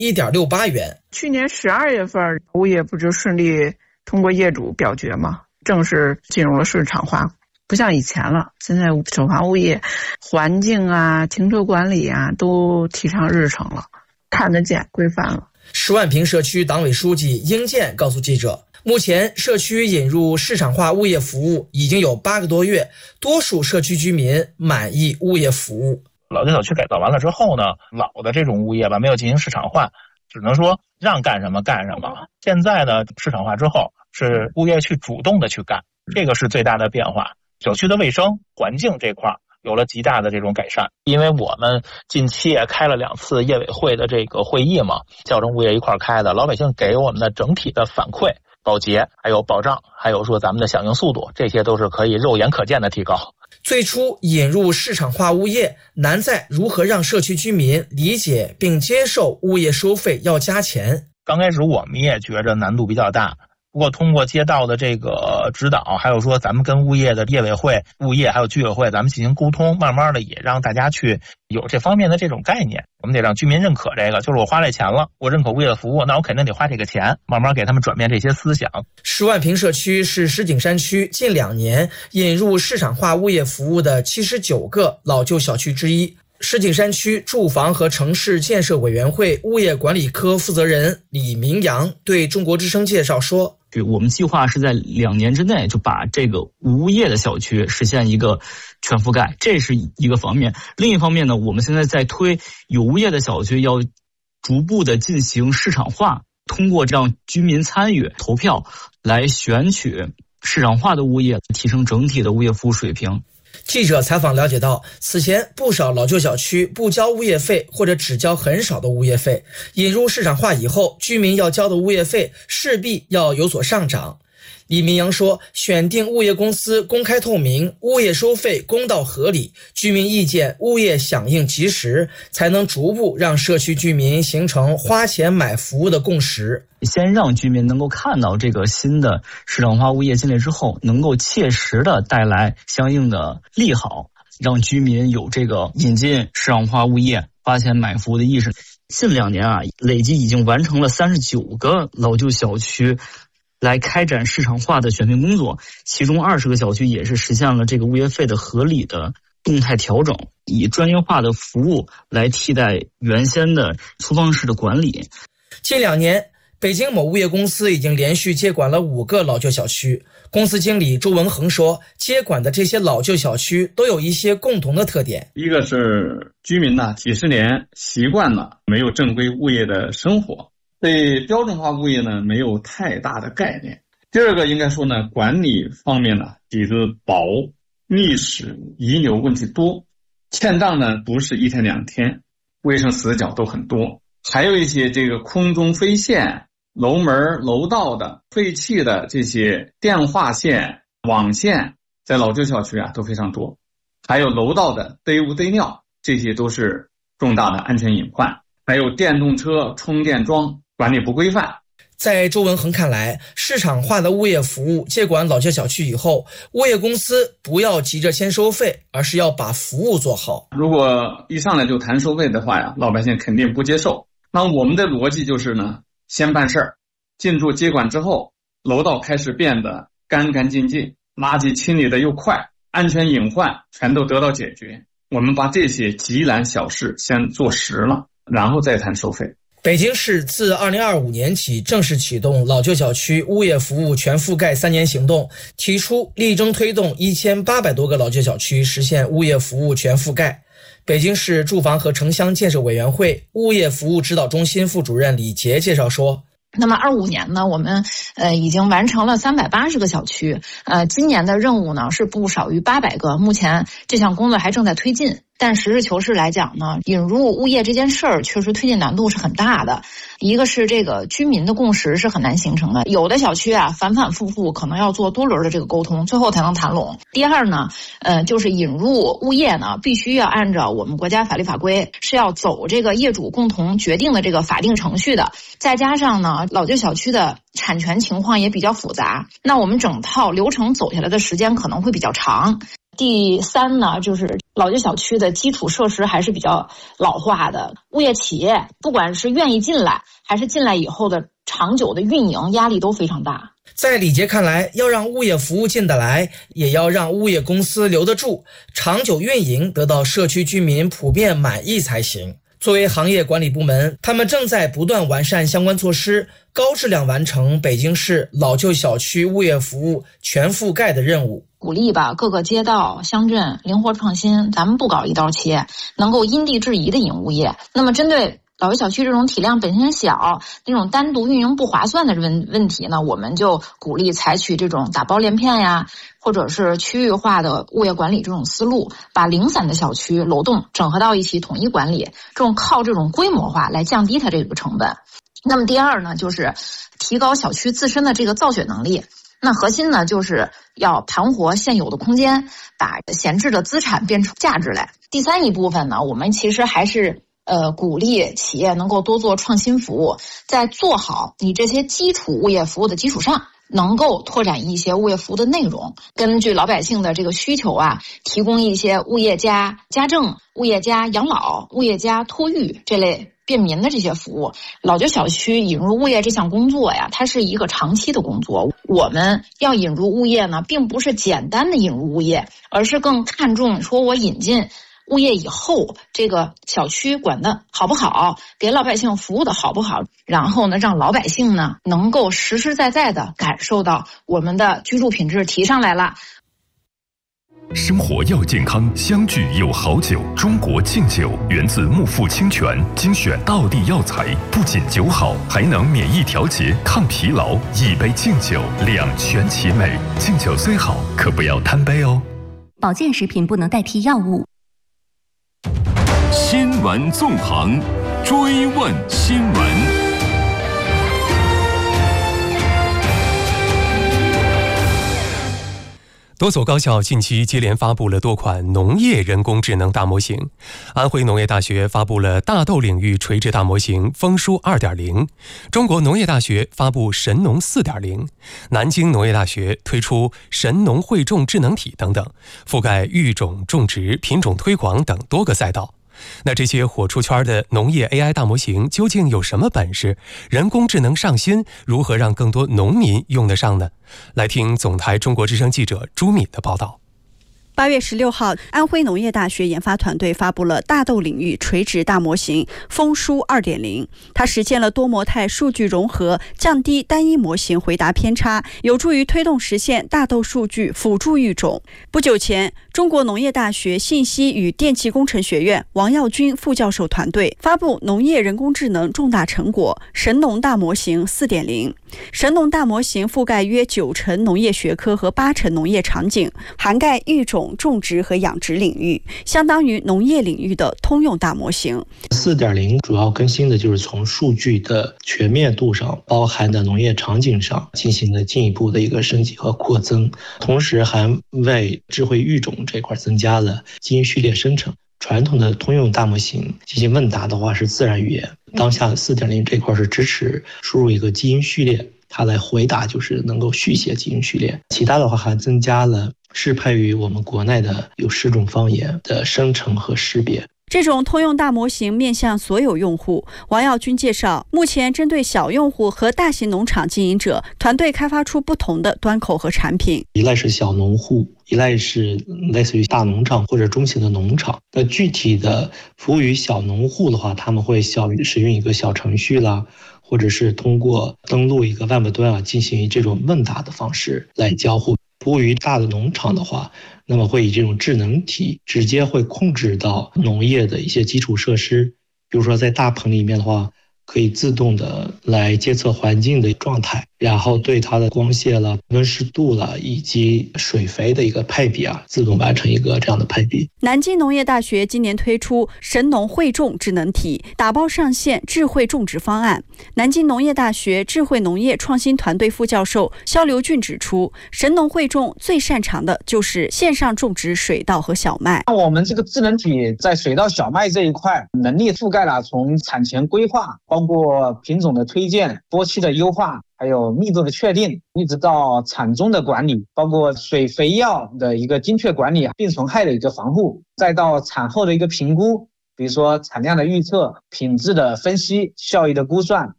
1.68元。 去年12月份，物业不就顺利通过业主表决吗？正式进入了市场化，不像以前了。现在首发物业环境啊、停车管理啊都提上日程了，看得见、规范了。 10万坪社区党委书记英建告诉记者，目前社区引入市场化物业服务已经有8个多月，多数社区居民满意物业服务。 老旧小区改造完了之后呢，老的这种物业吧没有进行市场化，只能说让干什么干什么。现在呢，市场化之后是物业去主动的去干，这个是最大的变化。小区的卫生环境这块有了极大的这种改善，因为我们近期也开了2次业委会的这个会议嘛，叫上物业一块开的，老百姓给我们的整体的反馈、保洁还有保障，还有说咱们的响应速度，这些都是可以肉眼可见的提高。 最初引入市场化物业，难在如何让社区居民理解并接受物业收费要加钱。 刚开始我们也觉着难度比较大，不过通过街道的这个指导，还有说咱们跟物业的业委会、物业还有居委会咱们进行沟通，慢慢的也让大家去有这方面的这种概念。我们得让居民认可这个，就是我花这钱了，我认可物业的服务，那我肯定得花这个钱，慢慢给他们转变这些思想。 10万坪社区是石景山区近2年引入市场化物业服务的79个老旧小区之一。石景山区住房和城市建设委员会物业管理科负责人李明阳对中国之声介绍说， 我们计划是在2年之内就把这个无物业的小区实现一个全覆盖，这是一个方面。另一方面呢，我们现在在推有物业的小区要逐步的进行市场化，通过让居民参与投票来选取市场化的物业，提升整体的物业服务水平。 记者采访了解到，此前不少老旧小区不交物业费或者只交很少的物业费，引入市场化以后，居民要交的物业费势必要有所上涨。李明阳说，选定物业公司公开透明，物业收费公道合理，居民意见物业响应及时，才能逐步让社区居民形成花钱买服务的共识。 先让居民能够看到这个新的市场化物业进来之后，能够切实的带来相应的利好，让居民有这个引进市场化物业花钱买服务的意识。近2年累计已经完成了39个老旧小区来开展市场化的选定工作，其中20个小区也是实现了这个物业费的合理的动态调整，以专业化的服务来替代原先的粗放式的管理。 近2年，北京某物业公司已经连续接管了5个老旧小区。公司经理周文恒说，接管的这些老旧小区都有一些共同的特点。 一个是居民呢几十年习惯了没有正规物业的生活，对标准化物业呢没有太大的概念。第二个应该说呢，管理方面呢底子薄，历史遗留问题多，欠账呢不是1天2天，卫生死角都很多，还有一些这个空中飞线、楼门楼道的废弃的这些电话线、网线，在老旧小区都非常多，还有楼道的堆污堆尿，这些都是重大的安全隐患。还有电动车充电桩管理不规范。 在周文恒看来，市场化的物业服务接管老旧小区以后，物业公司不要急着先收费，而是要把服务做好。 如果一上来就谈收费的话老百姓肯定不接受。那我们的逻辑就是呢，先办事儿，进驻接管之后，楼道开始变得干干净净，垃圾清理的又快，安全隐患全都得到解决。我们把这些急难小事先做实了，然后再谈收费。 北京市自2025年起正式启动老旧小区物业服务全覆盖3年行动，提出力争推动1800多个老旧小区实现物业服务全覆盖。北京市住房和城乡建设委员会物业服务指导中心副主任李杰介绍说， 那么25年呢，我们已经完成了380个小区，今年的任务呢是不少于800个，目前这项工作还正在推进。但实事求是来讲呢，引入物业这件事儿确实推进难度是很大的。一个是这个居民的共识是很难形成的，有的小区反反复复可能要做多轮的这个沟通，最后才能谈拢。第二呢，就是引入物业呢，必须要按照我们国家法律法规，是要走这个业主共同决定的这个法定程序的。再加上呢，老旧小区的产权情况也比较复杂，那我们整套流程走下来的时间可能会比较长。 第三呢，就是老旧小区的基础设施还是比较老化的，物业企业不管是愿意进来，还是进来以后的长久的运营压力都非常大。 在李杰看来，要让物业服务进得来，也要让物业公司留得住，长久运营得到社区居民普遍满意才行。作为行业管理部门，他们正在不断完善相关措施，高质量完成北京市老旧小区物业服务全覆盖的任务。 鼓励吧各个街道乡镇灵活创新，咱们不搞一刀切，能够因地制宜的引物业。那么针对老旧小区这种体量本身小，那种单独运营不划算的问题呢，我们就鼓励采取这种打包连片呀，或者是区域化的物业管理这种思路，把零散的小区楼栋整合到一起统一管理，靠这种规模化来降低它这个成本。那么第二呢，就是提高小区自身的这个造血能力。那核心呢，就是要盘活现有的空间，把闲置的资产变出价值来。第三一部分呢，我们其实还是鼓励企业能够多做创新服务，在做好你这些基础物业服务的基础上，能够拓展一些物业服务的内容，根据老百姓的这个需求啊，提供一些物业加家政、物业加养老、物业加托育这类便民的这些服务。老旧小区引入物业这项工作呀，它是一个长期的工作。我们要引入物业呢，并不是简单的引入物业，而是更看重说我引进物业以后，这个小区管得好不好，给老百姓服务的好不好，然后呢，让老百姓呢能够实实在在的感受到我们的居住品质提上来了。 生活要健康，相聚有好酒。中国敬酒源自木富清泉，精选道地药材，不仅酒好，还能免疫调节、抗疲劳。一杯敬酒，两全其美。敬酒虽好，可不要贪杯哦。 保健食品不能代替药物。 新闻纵横，追问新闻。 多所高校近期接连发布了多款农业人工智能大模型。安徽农业大学发布了大豆领域垂直大模型丰舒 2.0， 中国农业大学发布神农 4.0， 南京农业大学推出神农汇种智能体等等，覆盖育种、种植、品种推广等多个赛道。那这些火出圈的农业 AI 大模型究竟有什么本事？人工智能上新，如何让更多农民用得上呢？来听总台中国之声记者朱敏的报道。 8月16号，安徽农业大学研发团队发布了大豆领域垂直大模型丰舒 2.0， 它实现了多模态数据融合，降低单一模型回答偏差，有助于推动实现大豆数据辅助育种。不久前，中国农业大学信息与电气工程学院王耀军副教授团队发布农业人工智能重大成果神农大模型 4.0。 神农大模型覆盖约90%农业学科和80%农业场景，涵盖育种、种植和养殖领域，相当于农业领域的通用大模型。 4.0 主要更新的就是从数据的全面度上，包含的农业场景上进行了进一步的一个升级和扩增，同时还为智慧育种这块增加了基因序列生成。传统的通用大模型进行问答的话是自然语言，当下 4.0 这块是支持输入一个基因序列，它来回答就是能够续写基因序列。其他的话还增加了适配于我们国内的有10种方言的生成和识别。 这种通用大模型面向所有用户。王耀军介绍，目前针对小用户和大型农场经营者，团队开发出不同的端口和产品。 一类是小农户，一类是类似于大农场或者中型的农场。那具体的服务于小农户的话，他们会使用一个小程序啦，或者是通过登录一个 Web 端进行这种问答的方式来交互。服务于大的农场的话，那么会以这种智能体直接会控制到农业的一些基础设施，比如说在大棚里面的话，可以自动的来监测环境的状态，然后对它的光线了、温湿度了以及水肥的一个配比自动完成一个这样的配比。 南京农业大学今年推出神农汇种智能体，打包上线智慧种植方案。南京农业大学智慧农业创新团队副教授肖刘俊指出，神农汇种最擅长的就是线上种植水稻和小麦。 我们这个智能体在水稻小麦这一块能力覆盖了从产前规划，包包括品种的推荐、播期的优化，还有密度的确定，一直到产中的管理，包括水肥药的一个精确管理，病虫害的一个防护，再到产后的一个评估，比如说产量的预测、品质的分析、效益的估算，